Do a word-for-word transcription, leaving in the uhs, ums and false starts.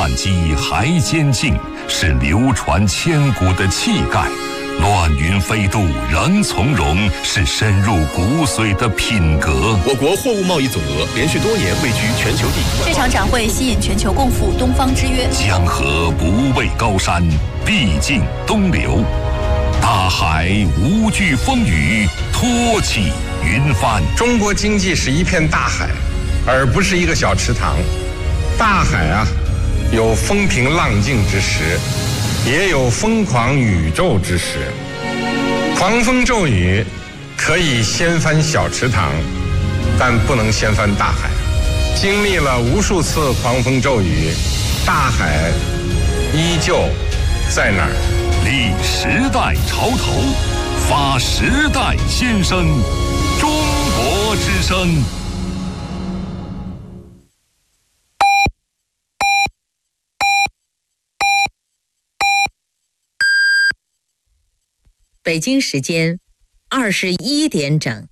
万机还坚劲，是流传千古的气概；乱云飞渡仍从容，是深入骨髓的品格。 我国货物贸易总额连续多年位居全球第一。 这场展会吸引全球共赴东方之约。 江河不畏高山，必尽东流；大海无惧风雨，托起云帆。 中国经济是一片大海，而不是一个小池塘。大海啊，有风平浪静之时，也有疯狂宇宙之时。狂风骤雨可以掀翻小池塘，但不能掀翻大海。经历了无数次狂风骤雨，大海依旧在那儿。 立时代潮头，发时代先声，中国之声。 北京时间二十一点整。